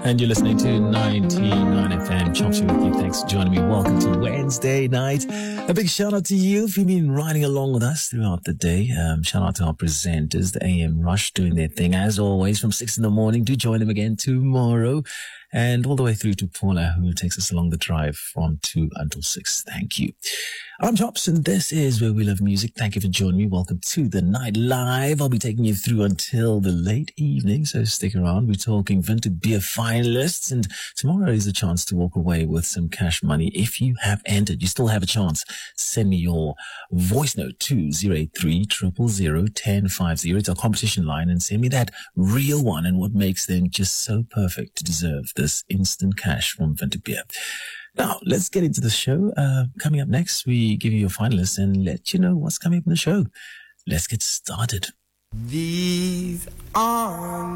And you're listening to 99 FM. Chomsky with you. Thanks for joining me. Welcome to Wednesday night. A big shout out to you if you've been riding along with us throughout the day. Shout out to our presenters, the AM Rush, doing their thing as always from 6 in the morning. Do join them again tomorrow. And all the way through to Paula, who takes us along the drive from 2 until 6. Thank you. I'm Chops, and this is Where We Love Music. Thank you for joining me. Welcome to the night live. I'll be taking you through until the late evening, so stick around. We're talking vintage beer finalists, and tomorrow is a chance to walk away with some cash money. If you have entered, you still have a chance. Send me your voice note to 083 000 1050. It's our competition line, and send me that real one and what makes them just so perfect to deserve this instant cash from vintage beer. Now, let's get into the show. Coming up next, we give you your finalists and let you know what's coming up in the show. Let's get started. These are